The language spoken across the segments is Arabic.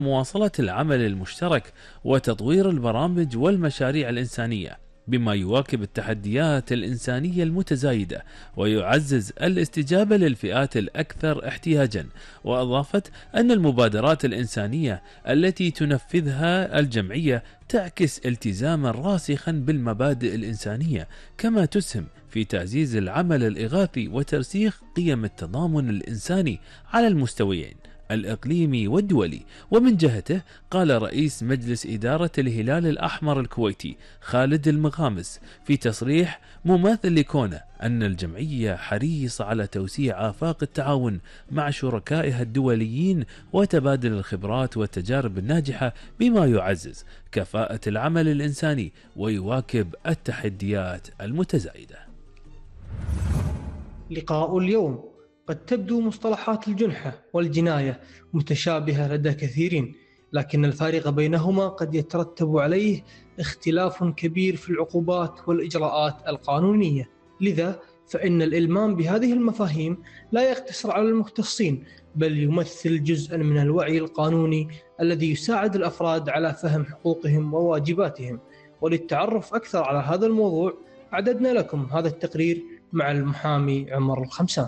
مواصلة العمل المشترك وتطوير البرامج والمشاريع الإنسانية بما يواكب التحديات الإنسانية المتزايدة ويعزز الاستجابة للفئات الأكثر احتياجا. وأضافت أن المبادرات الإنسانية التي تنفذها الجمعية تعكس التزاما راسخا بالمبادئ الإنسانية، كما تسهم في تعزيز العمل الإغاثي وترسيخ قيم التضامن الإنساني على المستويين الإقليمي والدولي. ومن جهته قال رئيس مجلس إدارة الهلال الأحمر الكويتي خالد المغامس في تصريح مماثل لكونه أن الجمعية حريصة على توسيع آفاق التعاون مع شركائها الدوليين وتبادل الخبرات والتجارب الناجحة بما يعزز كفاءة العمل الإنساني ويواكب التحديات المتزايدة. لقاء اليوم. قد تبدو مصطلحات الجنحة والجناية متشابهة لدى كثيرين، لكن الفارق بينهما قد يترتب عليه اختلاف كبير في العقوبات والإجراءات القانونية. لذا فإن الإلمام بهذه المفاهيم لا يقتصر على المختصين، بل يمثل جزءا من الوعي القانوني الذي يساعد الأفراد على فهم حقوقهم وواجباتهم. وللتعرف أكثر على هذا الموضوع أعددنا لكم هذا التقرير مع المحامي عمر الخمسان.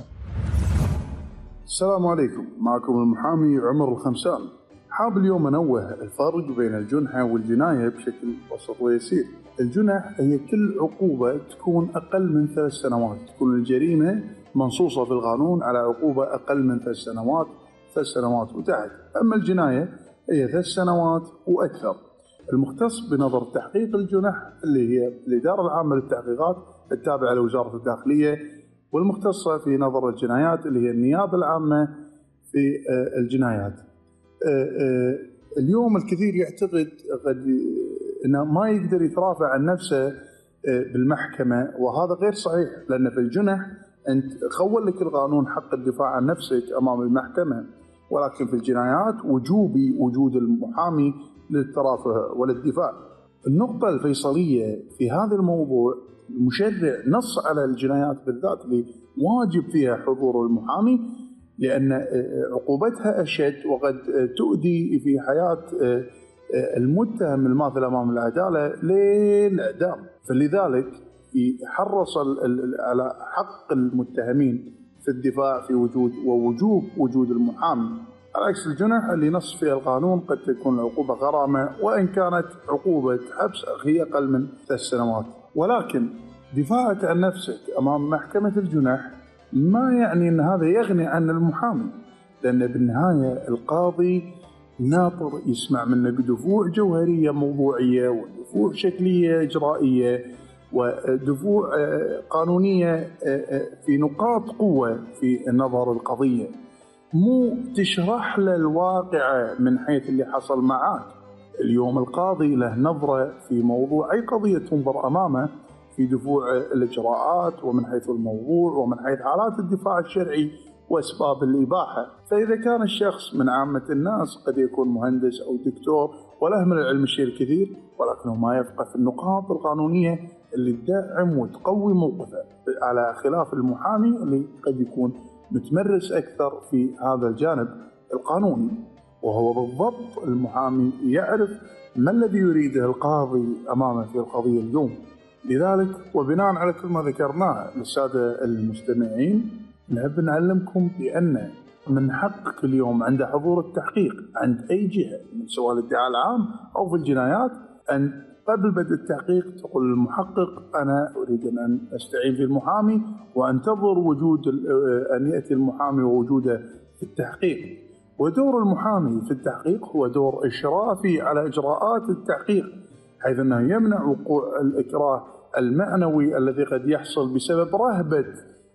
السلام عليكم، معكم المحامي عمر الخمسان. حاب اليوم أنوه الفرق بين الجنحة والجناية بشكل بسيط ويسير. الجنح هي كل عقوبة تكون أقل من 3 سنوات، تكون الجريمة منصوصة في القانون على عقوبة أقل من 3 سنوات، 3 سنوات وتحت. أما الجناية هي 3 سنوات وأكثر. المختص بنظر تحقيق الجنح اللي هي الإدارة العامة للتحقيقات التابعة لوزارة الداخلية، والمختصة في نظر الجنايات اللي هي النيابة العامة في الجنايات. اليوم الكثير يعتقد أنه ما يقدر يترافع عن نفسه بالمحكمة، وهذا غير صحيح، لأن في الجنح أنت خول لك القانون حق الدفاع عن نفسك أمام المحكمة، ولكن في الجنايات وجوبي وجود المحامي للترافع وللدفاع. النقطة الفيصلية في هذا الموضوع، المشرع نص على الجنايات بالذات اللي واجب فيها حضور المحامي، لأن عقوبتها أشد وقد تؤدي في حياة المتهم الماثل أمام العدالة للإعدام. فلذلك يحرص على حق المتهمين في الدفاع في ووجوب وجود المحامي، على عكس الجنح اللي نص فيها القانون قد تكون العقوبة غرامة، وإن كانت عقوبة حبس هي أقل من 3 سنوات. ولكن دفاعك عن نفسك أمام محكمة الجنح ما يعني أن هذا يغني عن المحامي، لأن بالنهاية القاضي ناطر يسمع منك دفوع جوهرية موضوعية ودفوع شكلية إجرائية ودفوع قانونية في نقاط قوة في النظر القضية، مو تشرح له الواقع من حيث اللي حصل معاك. اليوم القاضي له نظرة في موضوع أي قضية تنظر أمامه في دفوع الإجراءات ومن حيث الموضوع ومن حيث حالات الدفاع الشرعي وأسباب الإباحة. فإذا كان الشخص من عامة الناس قد يكون مهندس أو دكتور وله من العلم الشيء الكثير، ولكنه ما يفقه في النقاط القانونية اللي تدعم وتقوي موقفه، على خلاف المحامي اللي قد يكون متمرس أكثر في هذا الجانب القانوني. وهو بالضبط المحامي يعرف ما الذي يريده القاضي أمامه في القضية اليوم. لذلك وبناء على كل ما ذكرناه للسادة المستمعين، نحب نعلمكم بأن من حقك اليوم عند حضور التحقيق عند أي جهة من سواء الادعاء العام أو في الجنايات، أن قبل بدء التحقيق تقول للمحقق أنا أريد أن أستعين في المحامي وأنتظر وجود أن يأتي المحامي ووجوده في التحقيق. ودور المحامي في التحقيق هو دور إشرافي على إجراءات التحقيق، حيث أنه يمنع وقوع الإكراه المعنوي الذي قد يحصل بسبب رهبة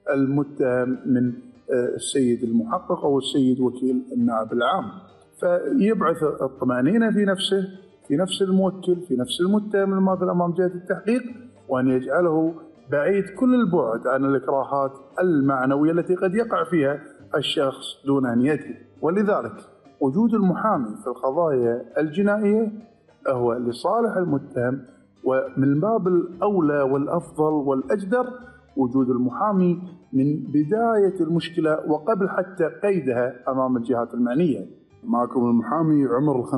المتهم من السيد المحقق أو السيد وكيل النائب العام. فيبعث الطمأنينة في نفسه، في نفس الموكل، في نفس المتهم الماثل أمام جهة التحقيق، وأن يجعله بعيد كل البعد عن الإكراهات المعنوية التي قد يقع فيها الشخص دون أن يدري. ولذلك وجود المحامي في القضايا الجنائية هو لصالح المتهم، ومن باب الأولى والأفضل والأجدر وجود المحامي من بداية المشكلة وقبل حتى قيدها أمام الجهات المعنية. معكم المحامي عمر